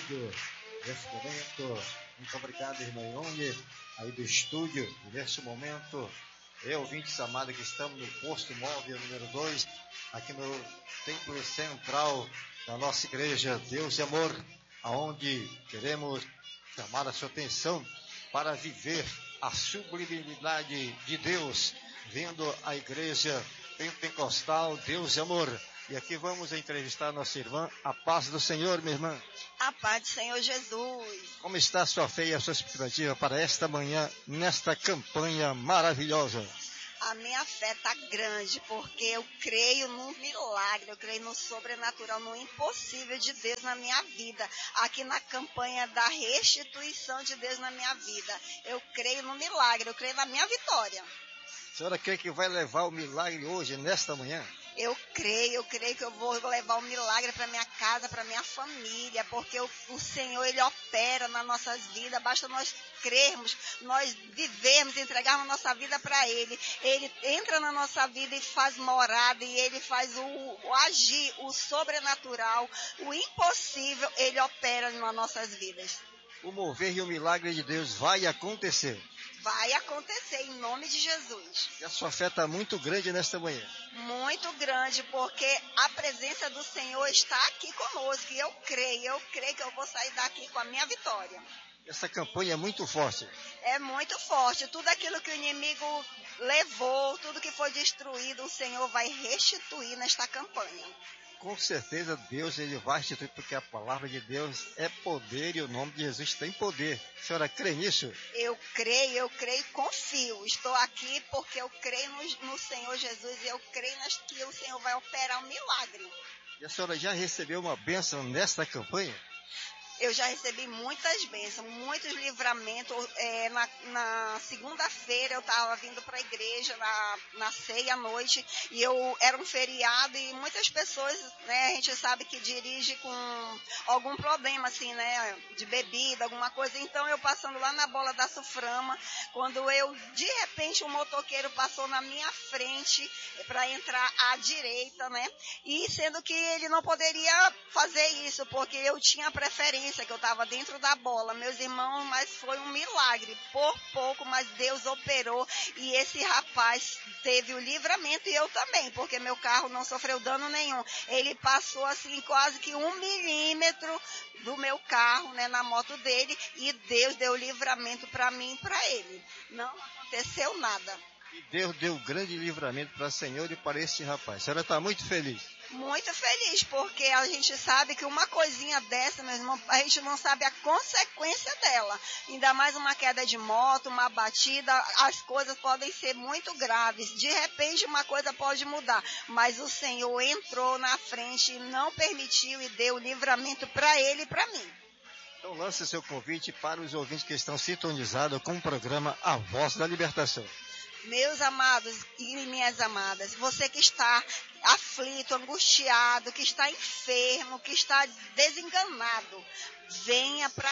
estúdio, nesse momento. Muito obrigado, irmã Ione, aí do estúdio, nesse momento. Ouvintes amados que estamos no posto móvel número 2, aqui no templo central da nossa igreja Deus e Amor, aonde queremos chamar a sua atenção para viver a sublimidade de Deus, vendo a igreja pentecostal Deus e Amor. E aqui vamos entrevistar nossa irmã. A paz do Senhor, minha irmã. A paz do Senhor Jesus. Como está a sua fé e a sua expectativa para esta manhã, nesta campanha maravilhosa? A minha fé está grande, porque eu creio no milagre, eu creio no sobrenatural, no impossível de Deus na minha vida. Aqui na campanha da restituição de Deus na minha vida. Eu creio no milagre, eu creio na minha vitória. A senhora crê que vai levar o milagre hoje, nesta manhã? Eu creio que eu vou levar o milagre para minha casa, para minha família, porque o Senhor, Ele opera nas nossas vidas, basta nós crermos, nós vivermos, entregarmos nossa vida para Ele. Ele entra na nossa vida e faz morada, e Ele faz o agir, o sobrenatural, o impossível, Ele opera nas nossas vidas. O mover e o milagre de Deus vai acontecer. Vai acontecer em nome de Jesus. E a sua fé está muito grande nesta manhã. Muito grande, porque a presença do Senhor está aqui conosco. E eu creio que eu vou sair daqui com a minha vitória. Essa campanha é muito forte. É muito forte. Tudo aquilo que o inimigo levou, tudo que foi destruído, o Senhor vai restituir nesta campanha. Com certeza Deus ele vai restituir, porque a palavra de Deus é poder e o nome de Jesus tem poder. A senhora crê nisso? Eu creio e confio. Estou aqui porque eu creio no Senhor Jesus e eu creio que o Senhor vai operar um milagre. E a senhora já recebeu uma bênção nesta campanha? Eu já recebi muitas bênçãos, muitos livramentos. Na segunda-feira eu estava vindo para a igreja, na ceia à noite, e era um feriado e muitas pessoas, né, a gente sabe que dirige com algum problema, assim, né, de bebida, alguma coisa. Então eu passando lá na bola da Suframa, quando de repente um motoqueiro passou na minha frente para entrar à direita, né, e sendo que ele não poderia fazer isso, porque eu tinha preferência, que eu estava dentro da bola, meus irmãos, mas foi um milagre, por pouco, mas Deus operou, e esse rapaz teve o livramento, e eu também, porque meu carro não sofreu dano nenhum. Ele passou assim quase que 1 milímetro do meu carro, né, na moto dele, e Deus deu o livramento para mim e para ele. Não aconteceu nada. E Deus deu grande livramento para a senhora e para esse rapaz. A senhora está muito feliz? Muito feliz, porque a gente sabe que uma coisinha dessa, meu irmão, a gente não sabe a consequência dela. Ainda mais uma queda de moto, uma batida, as coisas podem ser muito graves. De repente uma coisa pode mudar, mas o Senhor entrou na frente e não permitiu e deu livramento para ele e para mim. Então lance seu convite para os ouvintes que estão sintonizados com o programa A Voz da Libertação. Meus amados e minhas amadas, você que está aflito, angustiado, que está enfermo, que está desenganado, venha para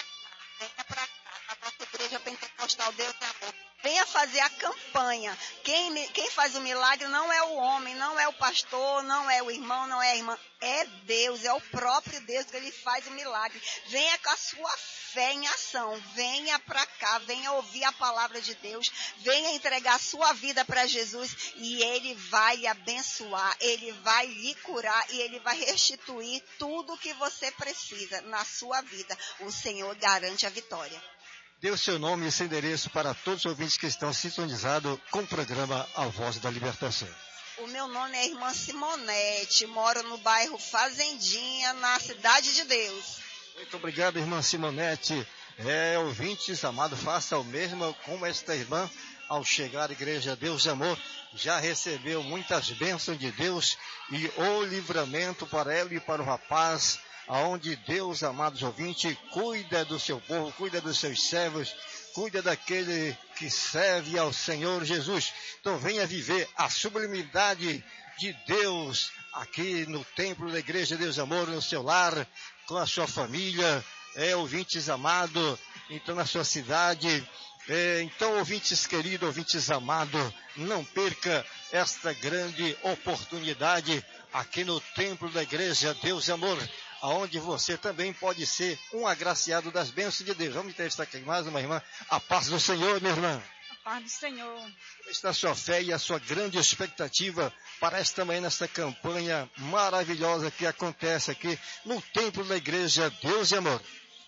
cá, a nossa igreja pentecostal Deus é Amor. Venha fazer a campanha. Quem faz o milagre não é o homem, não é o pastor, não é o irmão, não é a irmã. É Deus, é o próprio Deus que ele faz o milagre. Venha com a sua fé em ação. Venha para cá, venha ouvir a palavra de Deus. Venha entregar a sua vida para Jesus e ele vai lhe abençoar. Ele vai lhe curar e ele vai restituir tudo o que você precisa na sua vida. O Senhor garante a vitória. Dê o seu nome e seu endereço para todos os ouvintes que estão sintonizados com o programa A Voz da Libertação. O meu nome é Irmã Simonete, moro no bairro Fazendinha, na Cidade de Deus. Muito obrigado, irmã Simonete. Ouvintes amados, faça o mesmo como esta irmã, ao chegar à igreja Deus e Amor, já recebeu muitas bênçãos de Deus e o livramento para ela e para o rapaz, aonde Deus, amados ouvintes, cuida do seu povo, cuida dos seus servos, cuida daquele que serve ao Senhor Jesus. Então venha viver a sublimidade de Deus aqui no templo da igreja Deus e Amor, no seu lar, com a sua família, ouvintes amados, então na sua cidade. Então, ouvintes queridos, ouvintes amados, não perca esta grande oportunidade aqui no templo da igreja Deus e Amor, aonde você também pode ser um agraciado das bênçãos de Deus. Vamos entrevistar aqui mais uma irmã. A paz do Senhor, minha irmã. A paz do Senhor. Como está a sua fé e a sua grande expectativa para esta manhã, nesta campanha maravilhosa que acontece aqui no templo da igreja Deus e Amor?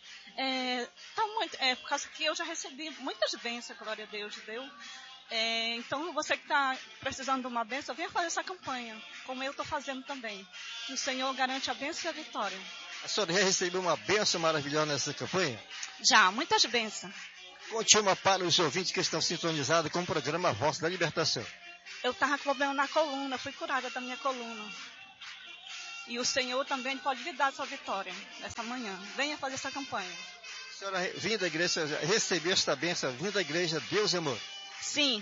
Por causa que eu já recebi muitas bênçãos, glória a Deus, deu. Então, você que está precisando de uma bênção, venha fazer essa campanha, como eu estou fazendo também. Que o Senhor garante a bênção e a vitória. A senhora já recebeu uma bênção maravilhosa nessa campanha? Já, muitas bênçãos. Conte uma para os ouvintes que estão sintonizados com o programa Voz da Libertação. Eu estava com problema na coluna, fui curada da minha coluna. E o Senhor também pode lhe dar essa vitória nessa manhã. Venha fazer essa campanha. A senhora vindo da igreja, recebeu esta bênção, vindo da igreja Deus e Amor? Sim.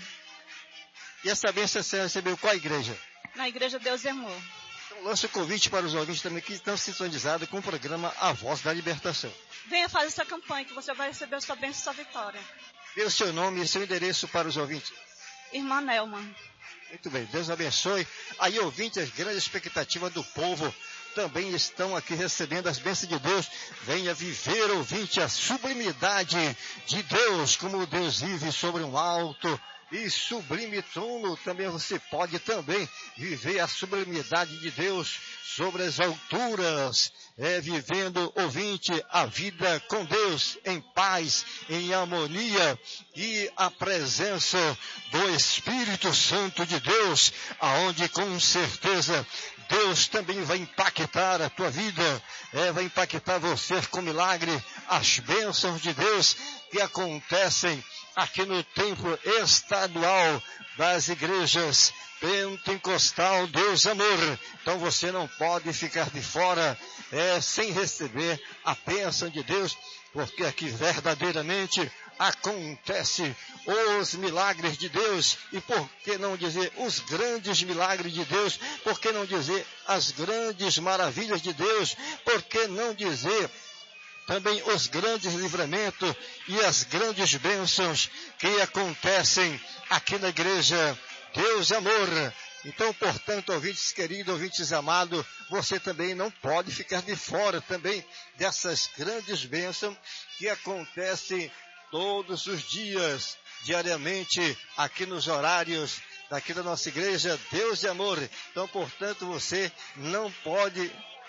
E essa bênção você recebeu qual igreja? Na igreja Deus e Amor. Então lança o convite para os ouvintes também que estão sintonizados com o programa A Voz da Libertação. Venha fazer essa campanha que você vai receber a sua bênção e sua vitória. Dê o seu nome e seu endereço para os ouvintes. Irmã Nelma. Muito bem, Deus abençoe. Aí, ouvintes, as grandes expectativas do povo também estão aqui recebendo as bênçãos de Deus. Venha viver, ouvinte, a sublimidade de Deus, como Deus vive sobre um alto e sublime trono. Também você pode também viver a sublimidade de Deus sobre as alturas, vivendo, ouvinte, a vida com Deus, em paz, em harmonia, e a presença do Espírito Santo de Deus, aonde com certeza Deus também vai impactar a tua vida, vai impactar você com milagre, as bênçãos de Deus que acontecem aqui no templo estadual das igrejas Pentecostal Deus Amor. Então você não pode ficar de fora sem receber a bênção de Deus, porque aqui verdadeiramente acontece os milagres de Deus, e por que não dizer os grandes milagres de Deus, por que não dizer as grandes maravilhas de Deus, por que não dizer também os grandes livramentos e as grandes bênçãos que acontecem aqui na igreja Deus e Amor. Então, portanto, ouvintes queridos, ouvintes amados, você também não pode ficar de fora também dessas grandes bênçãos que acontecem todos os dias, diariamente, aqui nos horários daqui da nossa igreja Deus e Amor. Então, portanto, você não pode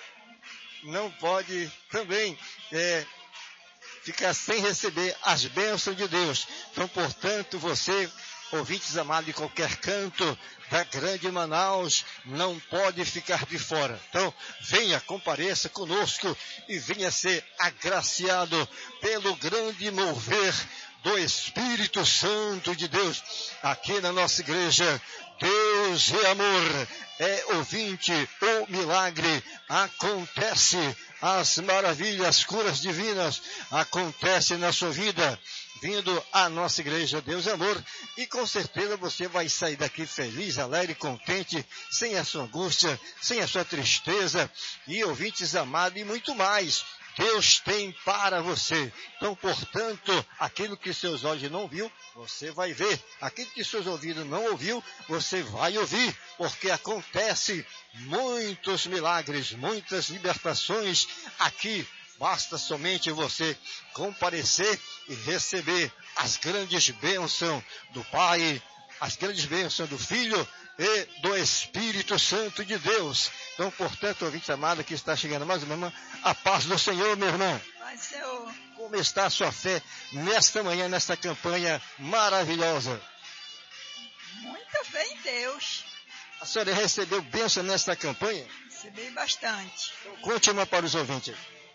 também ficar sem receber as bênçãos de Deus. Então, portanto, você, ouvintes amados de qualquer canto da grande Manaus, não pode ficar de fora. Então, venha, compareça conosco e venha ser agraciado pelo grande mover do Espírito Santo de Deus aqui na nossa igreja Deus e Amor. Ouvinte, o milagre acontece, as maravilhas, curas divinas acontecem na sua vida, vindo à nossa igreja Deus e Amor, e com certeza você vai sair daqui feliz, alegre, contente, sem a sua angústia, sem a sua tristeza, e ouvintes amados, e muito mais Deus tem para você. Então, portanto, aquilo que seus olhos não viu, você vai ver. Aquilo que seus ouvidos não ouviu, você vai ouvir, porque acontece muitos milagres, muitas libertações aqui. Basta somente você comparecer e receber as grandes bênçãos do Pai, as grandes bênçãos do Filho e do Espírito Santo de Deus. Então, portanto, ouvinte amado, que está chegando mais uma irmã, a paz do Senhor, meu irmão. Paz do Senhor. Como está a sua fé nesta manhã, nesta campanha maravilhosa? Muita fé em Deus. A senhora recebeu bênção nesta campanha? Recebi bastante. Então, conte uma para os ouvintes.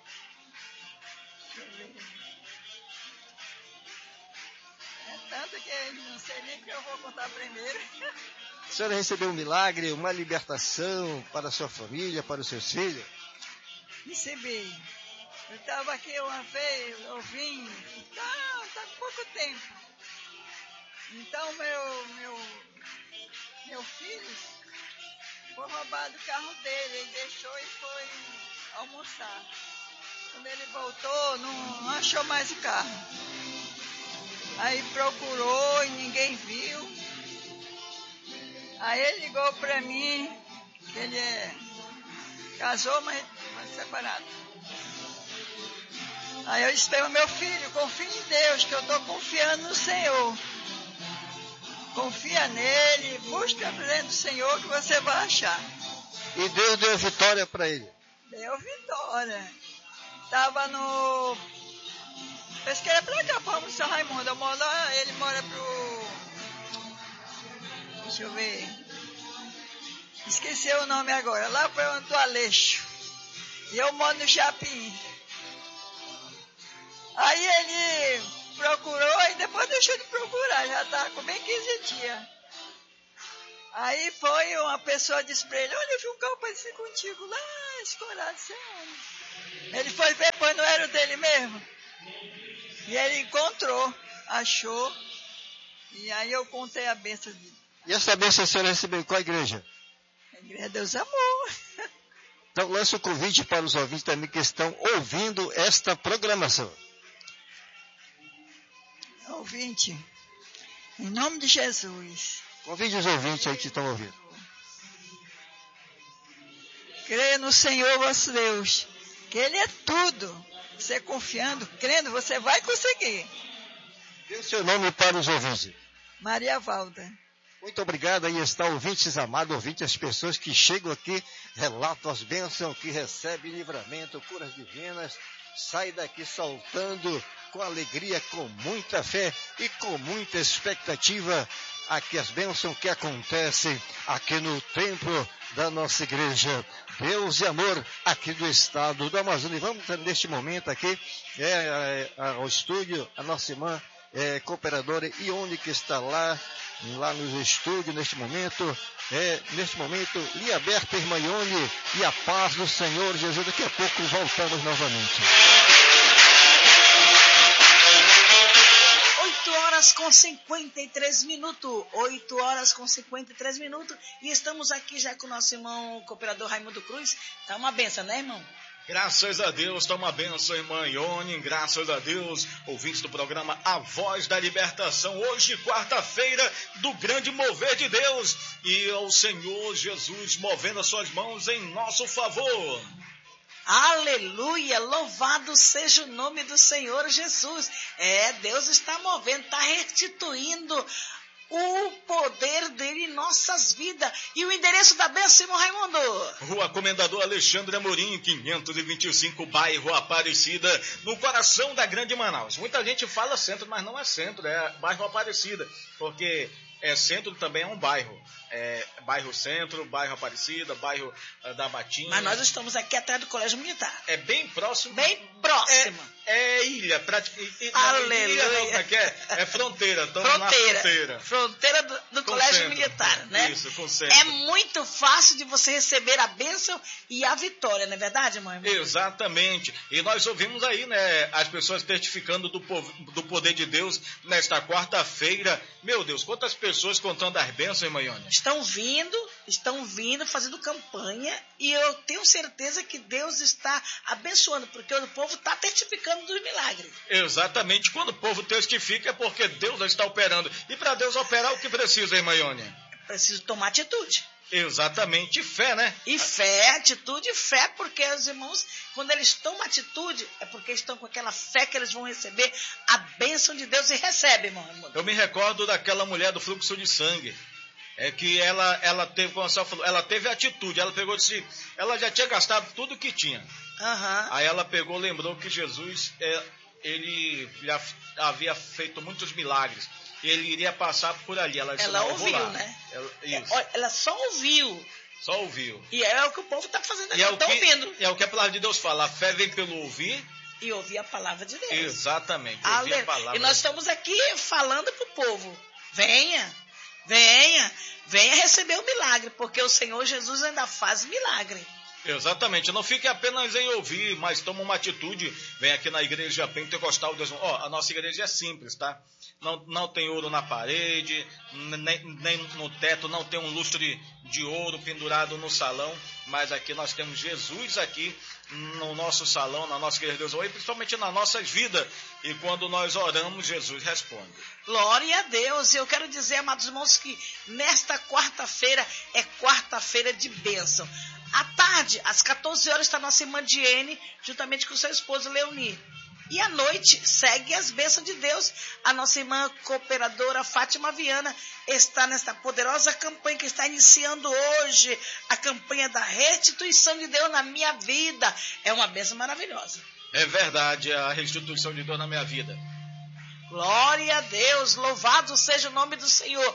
É tanto que não sei nem que eu vou contar primeiro. A senhora recebeu um milagre, uma libertação para a sua família, para os seus filhos? Recebi. Eu estava aqui uma vez, eu vim, tá com pouco tempo. Então meu filho foi roubado o carro dele, ele deixou e foi almoçar. Quando ele voltou, não achou mais o carro. Aí procurou e ninguém viu. Aí ele ligou para mim, que ele casou, mas separado. Aí eu disse para meu filho, confia em Deus, que eu estou confiando no Senhor. Confia nele, busca a presença do Senhor que você vai achar. E Deus deu vitória para ele. Deu vitória. Estava no... Penso que era para cá, para o São Raimundo. Eu moro lá, ele mora pro... Deixa eu ver. Esqueci o nome agora. Lá para o Aleixo. E eu moro no Chapim. Aí ele procurou e depois deixou de procurar. Já estava com bem 15 dias. Aí foi uma pessoa disse para ele, olha, eu vi um carro parecido contigo lá, escorado, sem homem. Ele foi ver, pois não era o dele mesmo. E ele encontrou, achou. E aí eu contei a bênção dele. E essa bênção a senhora recebeu em qual igreja? A igreja Deus amou. Então lança o convite para os ouvintes também que estão ouvindo esta programação. Ouvinte, em nome de Jesus. Convide os ouvintes aí que estão ouvindo. Creia no Senhor vosso Deus, que Ele é tudo. Você confiando, crendo, você vai conseguir. Dê o seu nome para os ouvintes. Maria Valda. Muito obrigado. Aí está, ouvintes amados, ouvintes, as pessoas que chegam aqui, relatam as bênçãos, que recebem livramento, curas divinas, saem daqui saltando com alegria, com muita fé e com muita expectativa. Aqui as bênçãos que acontecem aqui no templo da nossa igreja Deus e Amor, aqui do estado do Amazonas. E vamos neste momento aqui ao estúdio, a nossa irmã cooperadora Ione, que está lá nos estúdios neste momento. Neste momento, Lia Berta, irmã Ione, e a paz do Senhor Jesus. Daqui a pouco voltamos novamente. 8 horas com 53 minutos. 8 horas com 53 minutos. E estamos aqui já com o nosso irmão cooperador Raimundo Cruz. Tá uma benção, né, irmão? Graças a Deus, tá uma benção, irmã Ione. Graças a Deus, ouvintes do programa A Voz da Libertação. Hoje, quarta-feira, do grande mover de Deus. E é o Senhor Jesus movendo as suas mãos em nosso favor. Aleluia, louvado seja o nome do Senhor Jesus. Deus está movendo, está restituindo o poder dele em nossas vidas. E o endereço da bênção, irmão Raimundo? Rua Comendador Alexandre Amorim, 525, bairro Aparecida, no coração da Grande Manaus. Muita gente fala centro, mas não é centro, é bairro Aparecida, porque centro também é um bairro. Bairro Centro, bairro Aparecida, bairro da Matinha. Mas nós estamos aqui atrás do Colégio Militar. É bem próximo. Bem próximo. Ilha, Aleluia. Ilha não, como é que é? É fronteira. Estamos na fronteira. Fronteira do Colégio centro. Militar, né? Isso, com centro. É muito fácil de você receber a bênção e a vitória, não é verdade, irmão? Exatamente. E nós ouvimos aí, né, as pessoas testificando do poder de Deus nesta quarta-feira. Meu Deus, quantas pessoas contando as bênçãos, irmã Ione? Estão vindo, fazendo campanha, e eu tenho certeza que Deus está abençoando, porque o povo está testificando dos milagres. Exatamente. Quando o povo testifica é porque Deus está operando. E para Deus operar, o que precisa, irmã Ione? É preciso tomar atitude. Exatamente. Fé, né? E fé, atitude e fé, porque os irmãos, quando eles tomam atitude, é porque estão com aquela fé que eles vão receber a bênção de Deus e recebem, irmão. Eu me recordo daquela mulher do fluxo de sangue. Que ela teve, como a senhora falou, ela teve atitude. Ela pegou e disse, ela já tinha gastado tudo que tinha. Uhum. Aí ela pegou, lembrou que Jesus, ele já havia feito muitos milagres. E ele iria passar por ali. Ela disse, ela ouviu, né? Ela só ouviu. Só ouviu. E é o que o povo está fazendo aqui, está ouvindo. É o que a palavra de Deus fala, a fé vem pelo ouvir. E ouvir a palavra de Deus. Exatamente. Ouvir a palavra. E nós estamos aqui falando para o povo, venha receber o milagre, porque o Senhor Jesus ainda faz milagre. Exatamente, não fique apenas em ouvir, mas toma uma atitude. Vem aqui na igreja pentecostal. A nossa igreja é simples, tá? Não tem ouro na parede, nem no teto, não tem um lustre de ouro pendurado no salão, mas aqui nós temos Jesus aqui no nosso salão, na nossa igreja de Deus, e principalmente nas nossas vidas. E quando nós oramos, Jesus responde. Glória a Deus. E eu quero dizer, amados irmãos, que nesta quarta-feira é quarta-feira de bênção. À tarde, às 14 horas, está nossa irmã Diene, juntamente com seu esposo Leoni. E à noite segue as bênçãos de Deus. A nossa irmã cooperadora Fátima Viana está nesta poderosa campanha que está iniciando hoje. A campanha da restituição de Deus na minha vida. É uma bênção maravilhosa. É verdade, a restituição de Deus na minha vida. Glória a Deus, louvado seja o nome do Senhor.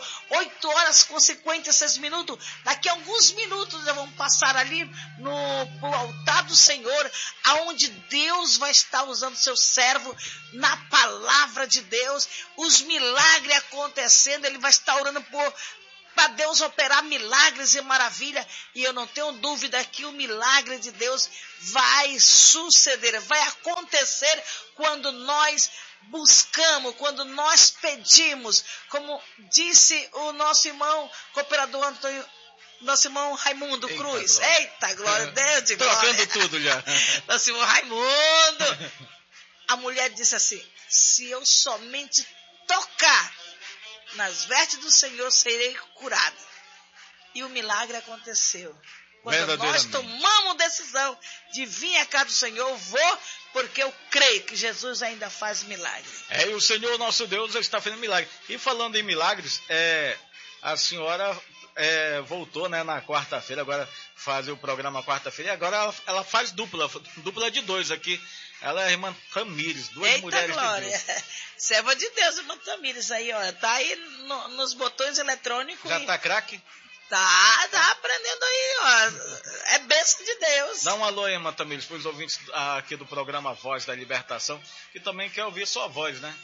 8h56. Daqui a alguns minutos nós vamos passar ali no altar do Senhor, aonde Deus vai estar usando seu servo na palavra de Deus, os milagres acontecendo, ele vai estar orando para Deus operar milagres e maravilha, e eu não tenho dúvida que o milagre de Deus vai suceder, vai acontecer quando nós buscamos, quando nós pedimos, como disse o nosso irmão cooperador Antônio, nosso irmão Raimundo Cruz. Glória. Eita, glória a Deus, de glória. Trocando tudo já. Nosso irmão Raimundo. A mulher disse assim, se eu somente tocar nas vestes do Senhor, serei curada. E o milagre aconteceu. Quando nós tomamos decisão de vir à casa do Senhor, eu vou, porque eu creio que Jesus ainda faz milagre. E o Senhor nosso Deus está fazendo milagre. E falando em milagres, a senhora voltou, né, na quarta-feira, agora fazer o programa quarta-feira, e agora ela faz dupla de 2 aqui. Ela é a irmã Tamires, 2 mulheres glória. de Deus. Serva de Deus, irmã Tamires, aí, ó, tá aí nos botões eletrônicos. Já tá craque? Tá aprendendo aí, ó. É bênção de Deus. Dá um alô aí, irmã Tamires, para os ouvintes aqui do programa Voz da Libertação, que também quer ouvir sua voz, né?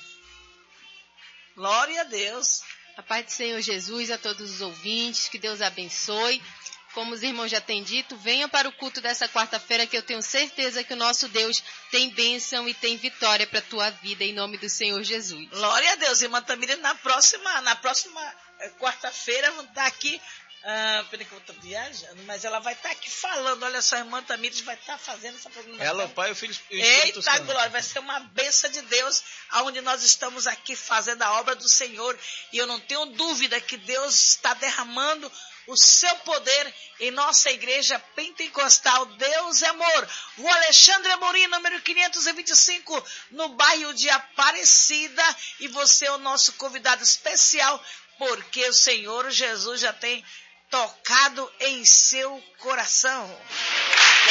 Glória a Deus. A paz do Senhor Jesus a todos os ouvintes, que Deus abençoe. Como os irmãos já têm dito, venham para o culto dessa quarta-feira, que eu tenho certeza que o nosso Deus tem bênção e tem vitória para a tua vida, em nome do Senhor Jesus. Glória a Deus, irmã Tamires, na próxima quarta-feira vamos estar aqui. Peraí que eu estou viajando, mas ela vai estar aqui falando. Olha só, a irmã Tamires vai estar fazendo essa programação. Ela, o Pai e o Filho e o Espírito Eita, Santo. glória, vai ser uma bênção de Deus, onde nós estamos aqui fazendo a obra do Senhor. E eu não tenho dúvida que Deus está derramando o seu poder em nossa igreja pentecostal. Deus é amor. Rua Alexandre Amorim, número 525, no bairro de Aparecida. E você é o nosso convidado especial, porque o Senhor Jesus já tem tocado em seu coração.